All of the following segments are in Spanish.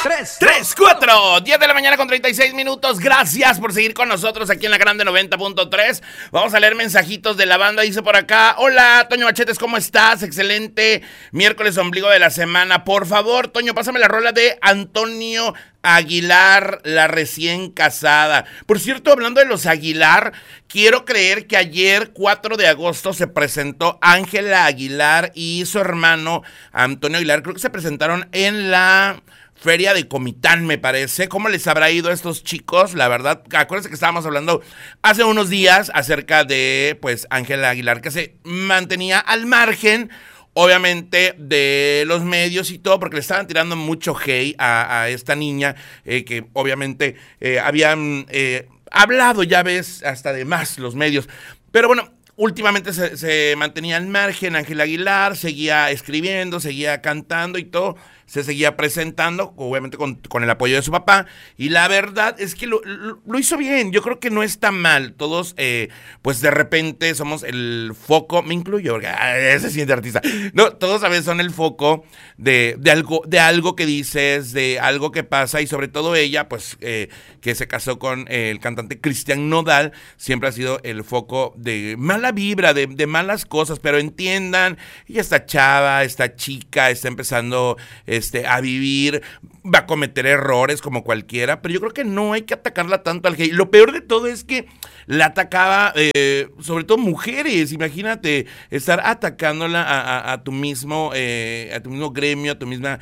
3, 4, 10 de la mañana con 36 minutos. Gracias por seguir con nosotros aquí en la Grande 90.3. Vamos a leer mensajitos de la banda. Dice por acá: hola, Toño Machetes, ¿cómo estás? Excelente miércoles ombligo de la semana. Por favor, Toño, pásame la rola de Antonio Aguilar, la recién casada. Por cierto, hablando de los Aguilar, quiero creer que ayer, 4 de agosto, se presentó Ángela Aguilar y su hermano Antonio Aguilar. Creo que se presentaron en la Feria de Comitán, me parece. ¿Cómo les habrá ido a estos chicos? La verdad, acuérdense que estábamos hablando hace unos días acerca de, pues, Ángela Aguilar, que se mantenía al margen, obviamente, de los medios y todo, porque le estaban tirando mucho hate a esta niña, que obviamente habían hablado, ya ves, hasta de más los medios. Pero bueno, últimamente se mantenía al margen. Ángela Aguilar seguía escribiendo, seguía cantando y todo, se seguía presentando, obviamente con el apoyo de su papá, y la verdad es que lo hizo bien. Yo creo que no está mal. Todos, pues de repente somos el foco, me incluyo, porque ese siente artista. No, todos a veces son el foco de algo que dices, de algo que pasa, y sobre todo ella, pues, que se casó con el cantante Cristian Nodal, siempre ha sido el foco de mala vibra, de malas cosas. Pero entiendan, ella está chava, está chica, está empezando a vivir, va a cometer errores como cualquiera, pero yo creo que no hay que atacarla tanto al hate. Lo peor de todo es que la atacaba, sobre todo mujeres. Imagínate estar atacándola a tu mismo gremio, a tu misma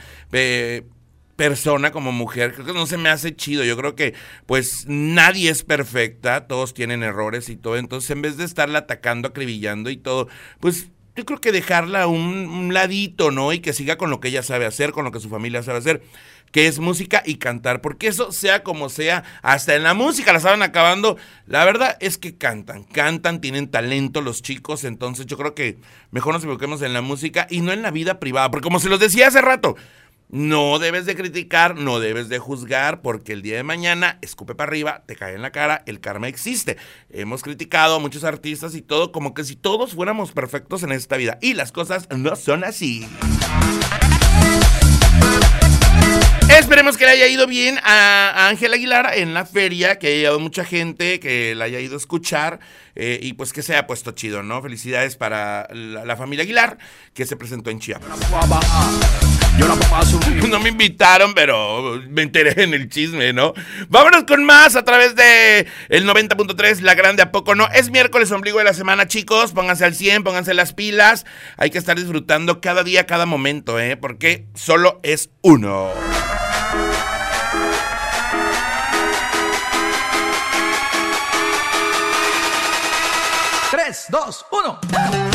persona como mujer. Creo que no se me hace chido. Yo creo que, pues, nadie es perfecta, todos tienen errores y todo. Entonces, en vez de estarla atacando, acribillando y todo, pues yo creo que dejarla un ladito, ¿no? Y que siga con lo que ella sabe hacer, con lo que su familia sabe hacer, que es música y cantar. Porque eso, sea como sea, hasta en la música la estaban acabando. La verdad es que cantan, tienen talento los chicos. Entonces yo creo que mejor nos enfoquemos en la música y no en la vida privada. Porque como se los decía hace rato, no debes de criticar, no debes de juzgar, porque el día de mañana, escupe para arriba, te cae en la cara, el karma existe. Hemos criticado a muchos artistas y todo, como que si todos fuéramos perfectos en esta vida, y las cosas no son así. Esperemos que le haya ido bien a Ángela Aguilar en la feria, que haya llegado mucha gente, que la haya ido a escuchar, y pues que se haya puesto chido, ¿no? Felicidades para la familia Aguilar, que se presentó en Chiapas. No me invitaron, pero me enteré en el chisme, ¿no? Vámonos con más a través de el 90.3, La Grande, ¿a poco no? Es miércoles ombligo de la semana, chicos. Pónganse al 100, pónganse las pilas. Hay que estar disfrutando cada día, cada momento, porque solo es uno. 3, 2, 1